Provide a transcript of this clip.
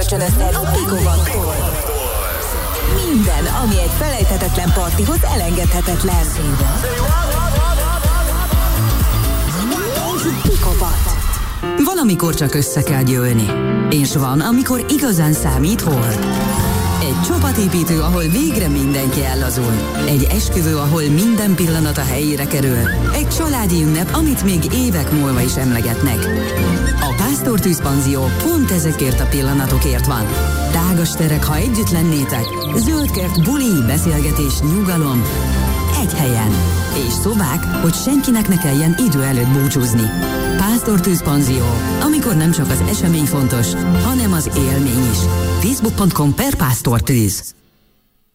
kölcsönözhet a Picovattól. Minden, ami egy felejthetetlen partihoz elengedhetetlen. Picovat. Valamikor csak össze kell győlni. És van, amikor igazán számít hol. Egy csapatépítő, ahol végre mindenki ellazul. Egy esküvő, ahol minden pillanat a helyére kerül. Egy családi ünnep, amit még évek múlva is emlegetnek. A Pásztor Tűzpanzió pont ezekért a pillanatokért van. Tágas terek, ha együtt lennétek. Zöld kert, buli, beszélgetés, nyugalom. Egy helyen. És szobák, hogy senkinek ne kelljen idő előtt búcsúzni. Pásztor Tűzpanzió. Amikor nem csak az esemény fontos, hanem az élmény is. Facebook.com/pásztortűz.